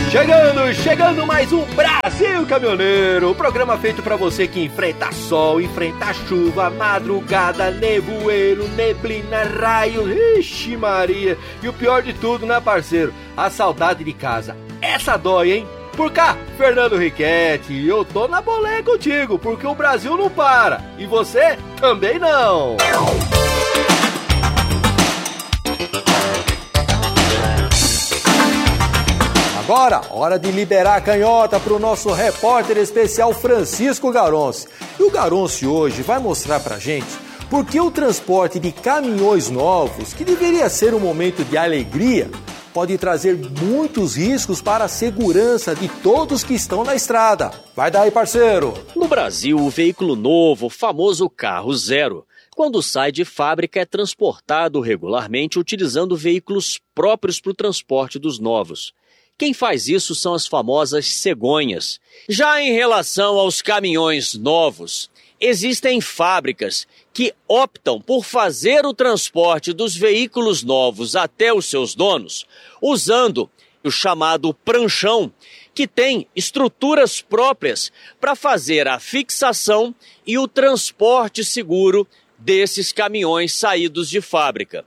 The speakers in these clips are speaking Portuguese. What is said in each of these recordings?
Chegando mais um Brasil Caminhoneiro, o programa feito pra você que enfrenta sol, enfrenta chuva, madrugada, nevoeiro, neblina, raios, ixi Maria, e o pior de tudo, né parceiro, a saudade de casa, essa dói, hein? Por cá, Fernando Riquetti, eu tô na boleia contigo, porque o Brasil não para, e você também não. Agora, hora de liberar a canhota para o nosso repórter especial Francisco Garonce. E o Garonce hoje vai mostrar pra gente por que o transporte de caminhões novos, que deveria ser um momento de alegria, pode trazer muitos riscos para a segurança de todos que estão na estrada. Vai daí, parceiro! No Brasil, o veículo novo, o famoso carro zero, quando sai de fábrica é transportado regularmente utilizando veículos próprios para o transporte dos novos. Quem faz isso são as famosas cegonhas. Já em relação aos caminhões novos, existem fábricas que optam por fazer o transporte dos veículos novos até os seus donos, usando o chamado pranchão, que tem estruturas próprias para fazer a fixação e o transporte seguro desses caminhões saídos de fábrica.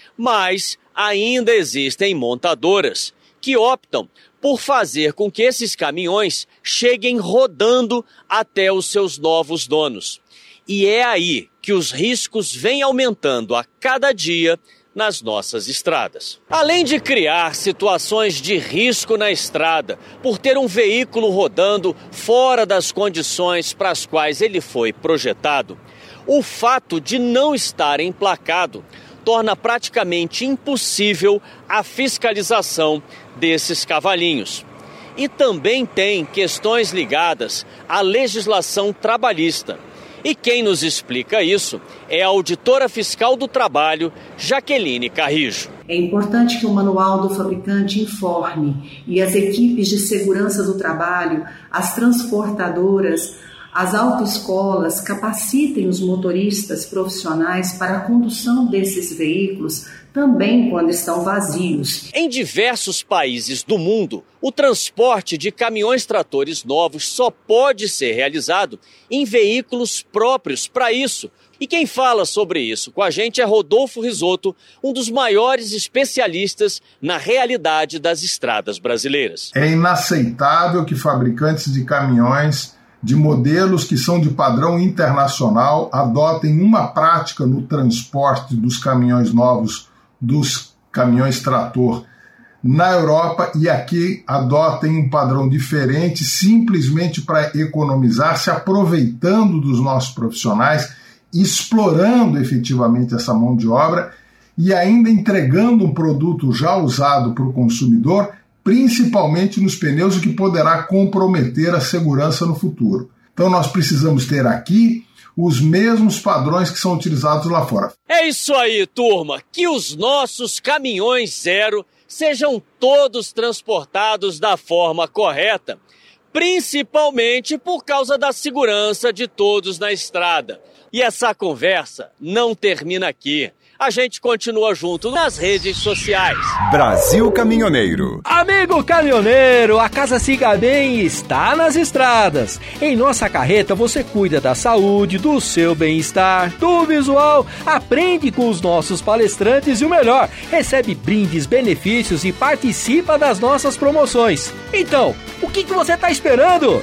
Mas ainda existem montadoras que optam por fazer com que esses caminhões cheguem rodando até os seus novos donos. E é aí que os riscos vêm aumentando a cada dia nas nossas estradas. Além de criar situações de risco na estrada, por ter um veículo rodando fora das condições para as quais ele foi projetado, o fato de não estar emplacado torna praticamente impossível a fiscalização desses cavalinhos. E também tem questões ligadas à legislação trabalhista. E quem nos explica isso é a auditora fiscal do trabalho, Jaqueline Carrijo. É importante que o manual do fabricante informe e as equipes de segurança do trabalho, as transportadoras, as autoescolas capacitem os motoristas profissionais para a condução desses veículos também quando estão vazios. Em diversos países do mundo, o transporte de caminhões-tratores novos só pode ser realizado em veículos próprios para isso. E quem fala sobre isso com a gente é Rodolfo Risotto, um dos maiores especialistas na realidade das estradas brasileiras. É inaceitável que fabricantes de caminhões de modelos que são de padrão internacional adotem uma prática no transporte dos caminhões novos, dos caminhões trator na Europa, e aqui adotem um padrão diferente simplesmente para economizar, se aproveitando dos nossos profissionais, explorando efetivamente essa mão de obra e ainda entregando um produto já usado para o consumidor, principalmente nos pneus, o que poderá comprometer a segurança no futuro. Então nós precisamos ter aqui os mesmos padrões que são utilizados lá fora. É isso aí, turma, que os nossos caminhões zero sejam todos transportados da forma correta, principalmente por causa da segurança de todos na estrada. E essa conversa não termina aqui. A gente continua junto nas redes sociais. Brasil Caminhoneiro. Amigo caminhoneiro, a Casa Siga Bem está nas estradas. Em nossa carreta você cuida da saúde, do seu bem-estar, do visual, aprende com os nossos palestrantes e o melhor, recebe brindes, benefícios e participa das nossas promoções. Então, o que você está esperando?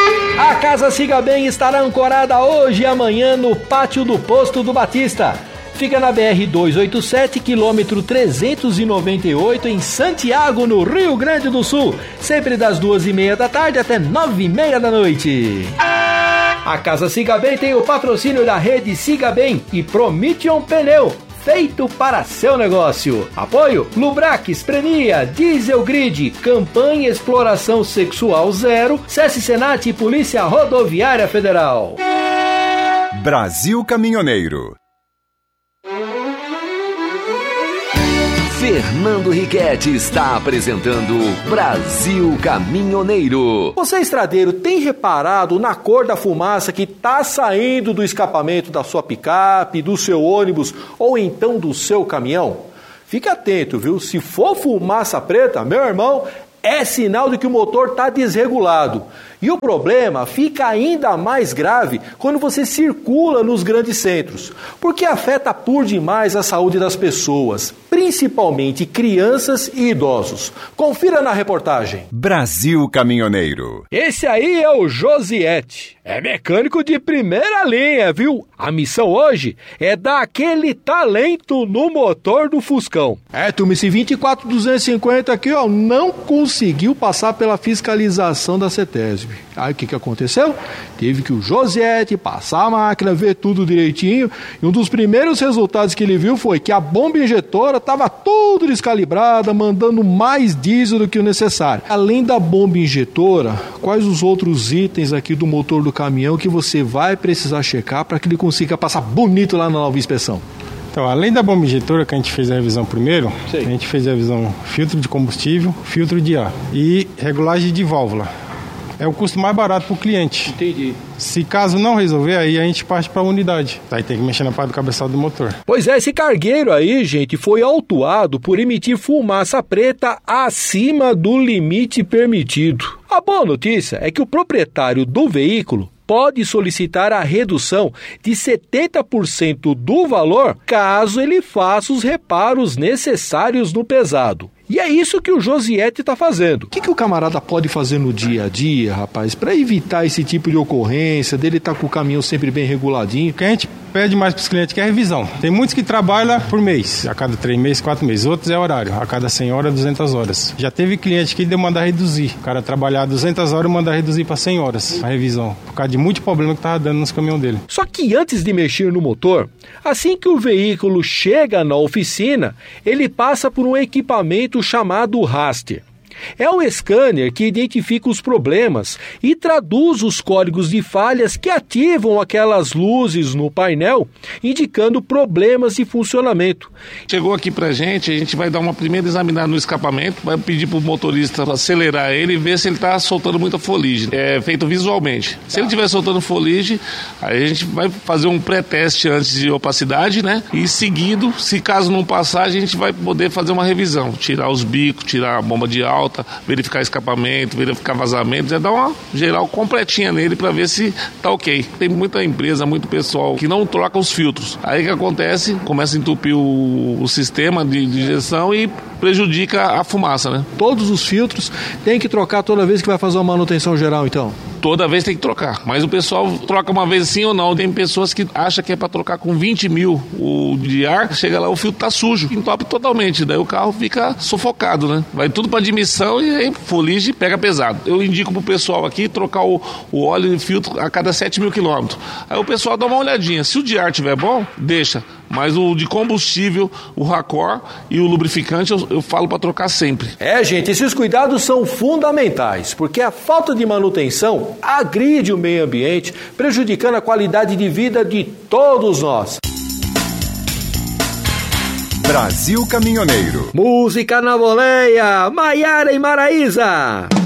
A Casa Siga Bem estará ancorada hoje e amanhã no pátio do Posto do Batista. Fica na BR-287, quilômetro 398, em Santiago, no Rio Grande do Sul. Sempre das 2h30 da tarde até 9h30 da noite. A Casa Siga Bem tem o patrocínio da rede Siga Bem e Prometion Pneu, feito para seu negócio. Apoio Lubrax, Prenia, Diesel Grid, Campanha Exploração Sexual Zero, SESC Senat e Polícia Rodoviária Federal. Brasil Caminhoneiro. Fernando Riquetti está apresentando Brasil Caminhoneiro. Você, estradeiro, tem reparado na cor da fumaça que está saindo do escapamento da sua picape, do seu ônibus ou então do seu caminhão? Fique atento, viu? Se for fumaça preta, meu irmão, é sinal de que o motor está desregulado. E o problema fica ainda mais grave quando você circula nos grandes centros, porque afeta por demais a saúde das pessoas, principalmente crianças e idosos. Confira na reportagem. Brasil Caminhoneiro. Esse aí é o Josiete. É mecânico de primeira linha, viu? A missão hoje é dar aquele talento no motor do Fuscão. Turma, esse 24250 aqui, ó, não conseguiu passar pela fiscalização da CETESB. Aí o que aconteceu? Teve que o Josiete passar a máquina, ver tudo direitinho, e um dos primeiros resultados que ele viu foi que a bomba injetora estava tudo descalibrada, mandando mais diesel do que o necessário. Além da bomba injetora, quais os outros itens aqui do motor do caminhão que você vai precisar checar para que ele consiga passar bonito lá na nova inspeção? Então, além da bomba injetora, que a gente fez a revisão primeiro, Sim. A gente fez a revisão filtro de combustível, filtro de ar e regulagem de válvula. É o custo mais barato para o cliente. Entendi. Se caso não resolver, aí a gente parte para a unidade. Aí tem que mexer na parte do cabeçalho do motor. Pois é, esse cargueiro aí, gente, foi autuado por emitir fumaça preta acima do limite permitido. A boa notícia é que o proprietário do veículo pode solicitar a redução de 70% do valor caso ele faça os reparos necessários no pesado. E é isso que o Josiete está fazendo. O que o camarada pode fazer no dia a dia, rapaz, para evitar esse tipo de ocorrência, dele estar com o caminhão sempre bem reguladinho? O que a gente pede mais para os clientes que é a revisão. Tem muitos que trabalham por mês, a cada 3 meses, 4 meses. Outros é horário, a cada 100 horas, 200 horas. Já teve cliente que deu mandar reduzir. O cara trabalhar 200 horas e mandar reduzir para 100 horas a revisão, por causa de muito problema que estava dando nos caminhões dele. Só que antes de mexer no motor, assim que o veículo chega na oficina, ele passa por um equipamento chamado raster. É um scanner que identifica os problemas e traduz os códigos de falhas que ativam aquelas luzes no painel, indicando problemas de funcionamento. Chegou aqui pra gente, a gente vai dar uma primeira examinada no escapamento, vai pedir pro motorista acelerar ele e ver se ele tá soltando muita fuligem. É feito visualmente. Se ele estiver soltando fuligem, aí a gente vai fazer um pré-teste antes de opacidade, né? E seguido, se caso não passar, a gente vai poder fazer uma revisão, tirar os bicos, tirar a bomba de alta, verificar escapamento, verificar vazamentos, dar uma geral completinha nele para ver se tá ok. Tem muita empresa, muito pessoal que não troca os filtros. Aí o que acontece? Começa a entupir o sistema de injeção e prejudica a fumaça, né? Todos os filtros tem que trocar toda vez que vai fazer uma manutenção geral, então? Toda vez tem que trocar, mas o pessoal troca uma vez sim ou não. Tem pessoas que acham que é para trocar com 20 mil o de ar, chega lá o filtro tá sujo, entope totalmente, daí o carro fica sufocado, né? Vai tudo para admissão e aí fuligem pega pesado. Eu indico pro pessoal aqui trocar o óleo e filtro a cada 7 mil quilômetros. Aí o pessoal dá uma olhadinha, se o de ar tiver bom, deixa. Mas o de combustível, o Racor e o lubrificante eu falo para trocar sempre. Gente, esses cuidados são fundamentais, porque a falta de manutenção agride o meio ambiente, prejudicando a qualidade de vida de todos nós. Brasil Caminhoneiro. Música na boleia, Maiara e Maraísa.